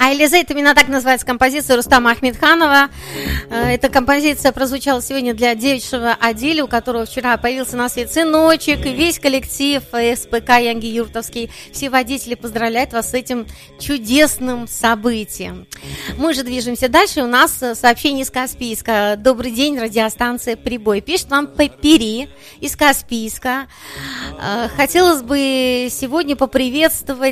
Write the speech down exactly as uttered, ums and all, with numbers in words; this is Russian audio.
Айлезе, это именно так называется композиция Рустама Ахмедханова. Эта композиция прозвучала сегодня для девичьего отдела, у которого вчера появился на свет сыночек, и весь коллектив СПК Янги Юртовский. Все водители поздравляют вас с этим чудесным событием. Мы же движемся дальше. У нас сообщение из Каспийска. Добрый день, радиостанция «Прибой». Пишет вам Пепери из Каспийска. Хотелось бы сегодня поприветствовать